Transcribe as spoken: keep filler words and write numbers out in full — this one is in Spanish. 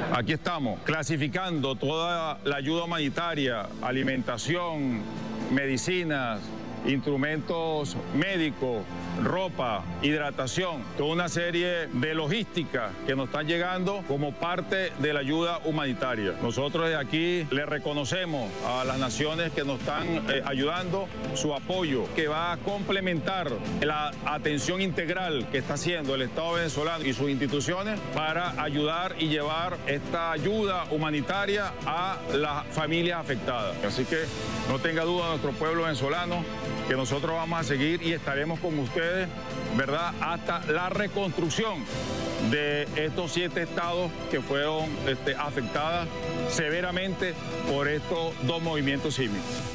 Aquí estamos, clasificando toda la ayuda humanitaria, alimentación, medicinas, instrumentos médicos, ropa, hidratación, toda una serie de logística que nos están llegando como parte de la ayuda humanitaria. Nosotros desde aquí le reconocemos a las naciones que nos están eh, ayudando su apoyo, que va a complementar la atención integral que está haciendo el Estado venezolano y sus instituciones para ayudar y llevar esta ayuda humanitaria a las familias afectadas. Así que no tenga duda nuestro pueblo venezolano que nosotros vamos a seguir y estaremos con ustedes, ¿verdad?, hasta la reconstrucción de estos siete estados que fueron este, afectadas severamente por estos dos movimientos sísmicos.